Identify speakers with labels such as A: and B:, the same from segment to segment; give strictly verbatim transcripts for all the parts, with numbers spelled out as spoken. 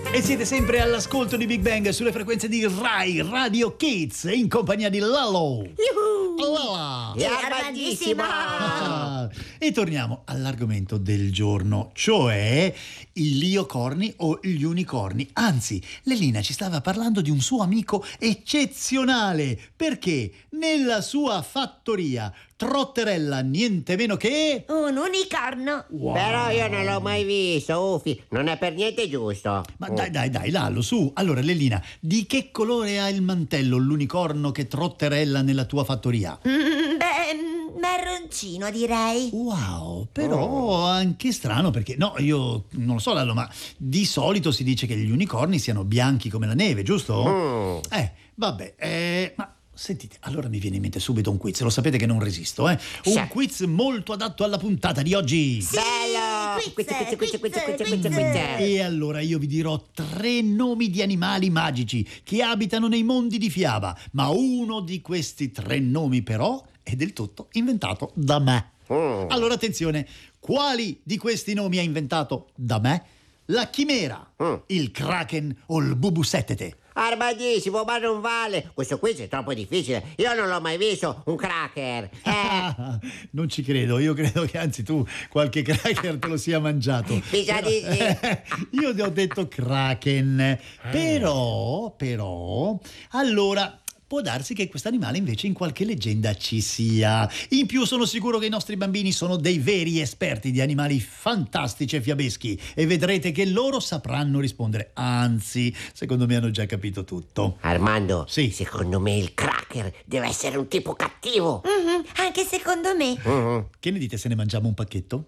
A: E siete sempre all'ascolto di Big Bang sulle frequenze di Rai Radio Kids in compagnia di Lalo. Lala.
B: E Armandissima!
A: Ah, e torniamo all'argomento del giorno, cioè i liocorni o gli unicorni. Anzi, Lelina ci stava parlando di un suo amico eccezionale, perché nella sua fattoria trotterella niente meno che
B: un unicorno.
A: Wow.
C: Però io non l'ho mai visto, Ufi, non è per niente giusto.
A: Ma dai, dai, dai, Lallo, su. Allora, Lellina, di che colore ha il mantello l'unicorno che trotterella nella tua fattoria?
B: Mm, beh, marroncino direi.
A: Wow, però anche strano perché, no, io non lo so, Lallo, ma di solito si dice che gli unicorni siano bianchi come la neve, giusto?
C: Mm.
A: Eh, vabbè, eh, ma... Sentite, allora mi viene in mente subito un quiz, lo sapete che non resisto, eh? Un
C: Sì.
A: quiz molto adatto alla puntata di oggi.
B: Sì,
C: Bello!
B: quiz,
C: Quiz, quiz, quiz, quiz, quiz, quiz,
B: quiz.
C: quiz.
A: E allora io vi dirò tre nomi di animali magici che abitano nei mondi di fiaba, ma uno di questi tre nomi però è del tutto inventato da me.
C: Mm.
A: Allora attenzione, quali di questi nomi ha inventato da me? La chimera,
C: Mm.
A: il kraken o il bubusettete?
C: Armadissimo, ma non vale. Questo quiz è troppo difficile. Io non l'ho mai visto un cracker. Eh,
A: Non ci credo, io credo che anzi tu qualche cracker te lo sia mangiato.
C: Mi sa di sì.
A: Io ti ho detto kraken, però, però, allora... Può darsi che quest'animale invece in qualche leggenda ci sia. In più sono sicuro che i nostri bambini sono dei veri esperti di animali fantastici e fiabeschi e vedrete che loro sapranno rispondere. Anzi, secondo me hanno già capito tutto.
C: Armando,
A: Sì.
C: secondo me il cracker deve essere un tipo cattivo.
B: Mhm, anche secondo me.
C: Mhm.
A: Che ne dite se ne mangiamo un pacchetto?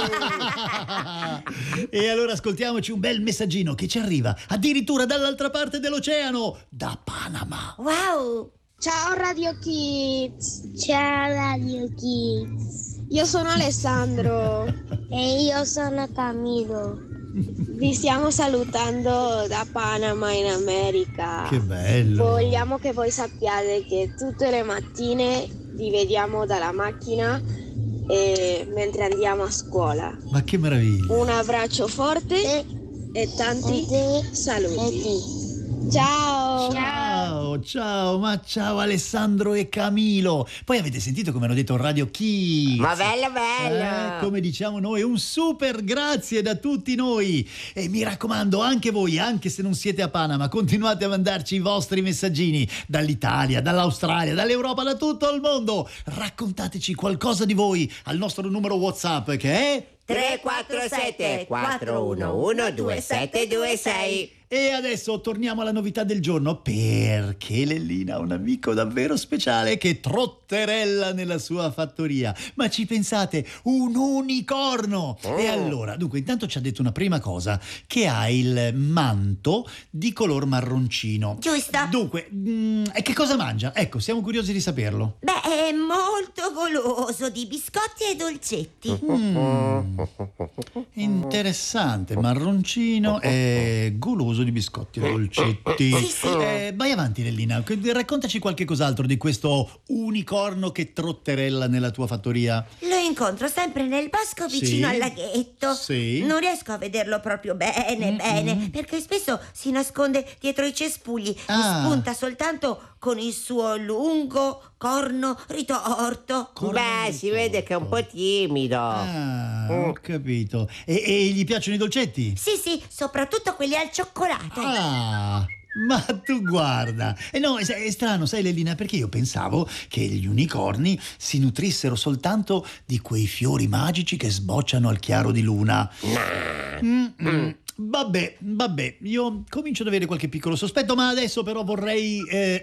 A: E allora ascoltiamoci un bel messaggino che ci arriva addirittura dall'altra parte dell'oceano, da Panama.
B: Wow.
D: Ciao Radio Kids,
E: Ciao Radio Kids.
D: io sono Alessandro,
E: E io sono Camilo.
D: vi stiamo salutando da Panama in America.
A: Che bello.
D: Vogliamo che voi sappiate che tutte le mattine vi vediamo dalla macchina e mentre andiamo a scuola.
A: Ma che meraviglia.
D: Un abbraccio forte
E: E,
D: e tanti
E: e te e
D: saluti.
E: ti.
D: Ciao!
A: Ciao, ciao, ma ciao Alessandro e Camilo. Poi avete sentito come hanno detto Radio Kids?
C: Ma bello, bello.
A: Eh, come diciamo noi, un super grazie da tutti noi. E mi raccomando, anche voi, anche se non siete a Panama, continuate a mandarci i vostri messaggini dall'Italia, dall'Australia, dall'Europa, da tutto il mondo. Raccontateci qualcosa di voi al nostro numero WhatsApp che è...
C: tre quattro sette quattro uno uno due sette due sei.
A: E adesso torniamo alla novità del giorno, perché Lellina ha un amico davvero speciale che trotterella nella sua fattoria. Ma ci pensate, un unicorno!
C: Oh.
A: E allora, dunque, intanto ci ha detto una prima cosa, che ha il manto di color marroncino.
B: Giusto.
A: Dunque, mm, e che cosa mangia? Ecco, siamo curiosi di saperlo.
B: Beh, è molto goloso di biscotti e dolcetti.
A: Mm, interessante, marroncino e goloso di biscotti e dolcetti.
B: Sì, sì.
A: Eh, vai avanti, Lellina, raccontaci qualche cos'altro di questo unicorno che trotterella nella tua fattoria.
B: Lo incontro sempre nel bosco vicino
A: Sì.
B: al laghetto.
A: Sì.
B: Non riesco a vederlo proprio bene,
A: Mm-mm.
B: bene, perché spesso si nasconde dietro i cespugli
A: Ah.
B: e spunta soltanto con il suo lungo corno ritorto.
A: Corno
C: Beh, si vede che è un po' timido.
A: Ah,
C: Mm.
A: ho capito. E, e gli piacciono i dolcetti?
B: Sì, sì, soprattutto quelli al cioccolato.
A: Ah, ma tu guarda. E no, è, è strano, sai Lellina, perché io pensavo che gli unicorni si nutrissero soltanto di quei fiori magici che sbocciano al chiaro di luna. Mm-mm. Vabbè, vabbè, io comincio ad avere qualche piccolo sospetto, ma adesso però vorrei eh,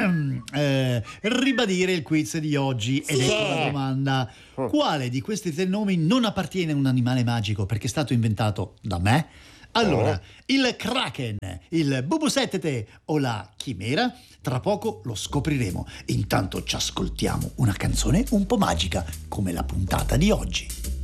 A: eh, ribadire il quiz di oggi. Ed
C: Sì.
A: ecco la domanda. Quale di questi tre nomi non appartiene a un animale magico perché è stato inventato da me? Allora, il kraken, il bubusettete o la chimera? Tra poco lo scopriremo. Intanto ci ascoltiamo una canzone un po' magica, come la puntata di oggi.